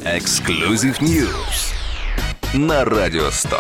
Exclusive News на Радио 100.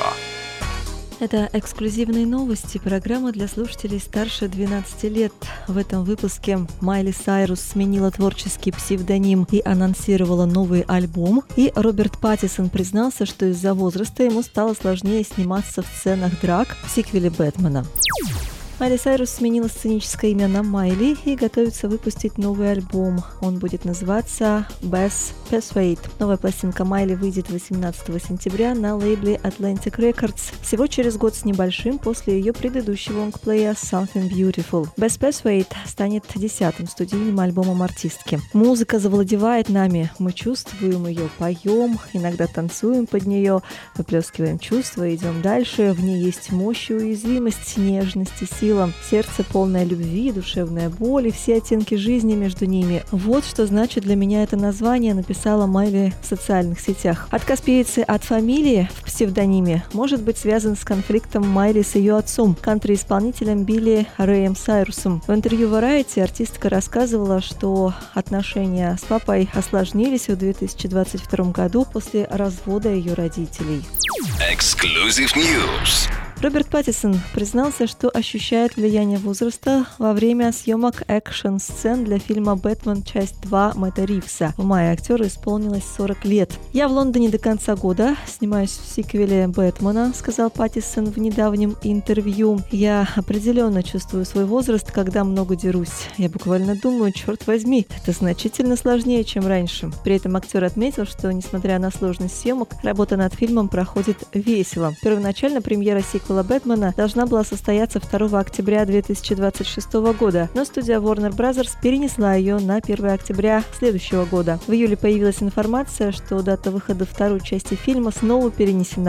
Это эксклюзивные новости, программа для слушателей старше 12 лет. В этом выпуске Майли Сайрус сменила творческий псевдоним и анонсировала новый альбом. И Роберт Паттинсон признался, что из-за возраста ему стало сложнее сниматься в сценах драк в сиквеле «Бэтмена». Майли Сайрус сменила сценическое имя на Майли и готовится выпустить новый альбом. Он будет называться «Best Persuade». Новая пластинка Майли выйдет 18 сентября на лейбле Atlantic Records, всего через год с небольшим после ее предыдущего лонгплея «Something Beautiful». «Best Persuade» станет 10-м студийным альбомом артистки. Музыка завладевает нами, мы чувствуем ее, поем, иногда танцуем под нее, выплескиваем чувства, идем дальше. В ней есть мощь и уязвимость, нежность и сила. Сердце полное любви, душевная боль и все оттенки жизни между ними. Вот что значит для меня это название, написала Майли в социальных сетях. Отказ певицы от фамилии в псевдониме может быть связан с конфликтом Майли с ее отцом, кантри-исполнителем Билли Рэем Сайрусом. В интервью Variety артистка рассказывала, что отношения с папой осложнились в 2022 году после развода ее родителей. Exclusive News. Роберт Паттинсон признался, что ощущает влияние возраста во время съемок экшн-сцен для фильма «Бэтмен. Часть 2» Мэтта Ривза. В мае актеру исполнилось 40 лет. «Я в Лондоне до конца года, снимаюсь в сиквеле «Бэтмена», — сказал Паттинсон в недавнем интервью. «Я определенно чувствую свой возраст, когда много дерусь. Я буквально думаю, черт возьми, это значительно сложнее, чем раньше». При этом актер отметил, что, несмотря на сложность съемок, работа над фильмом проходит весело. Первоначально премьера сиквела «Бэтмена» должна была состояться 2 октября 2026 года, но студия Warner Bros. Перенесла ее на 1 октября следующего года. В июле появилась информация, что дата выхода второй части фильма снова перенесена